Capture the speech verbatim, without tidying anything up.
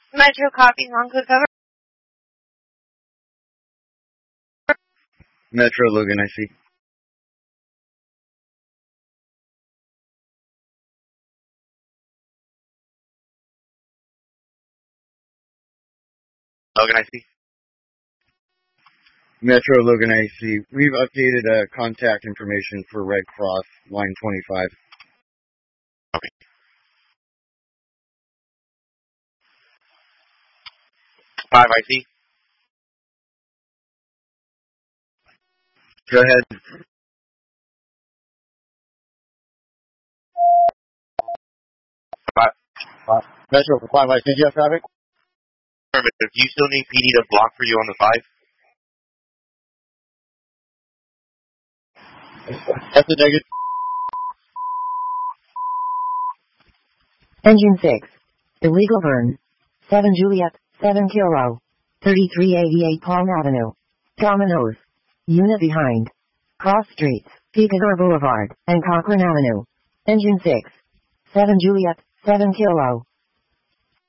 Metro copies on code cover. Metro Logan, I see. Logan, I see. Metro Logan, I see. We've updated uh, contact information for Red Cross, line twenty-five. Okay. Five, I see. Go ahead. Five. Uh, Metro for five, I see. Do you have traffic? Affirmative. Do you still need P D to block for you on the five? That's a negative. Engine six. Illegal burn. seven Juliet, seven Kilo. thirty-three eighty-eight Palm Avenue. Domino's. Unit behind. Cross Streets, Picador Boulevard, and Cochrane Avenue. Engine six. seven Juliet, seven Kilo.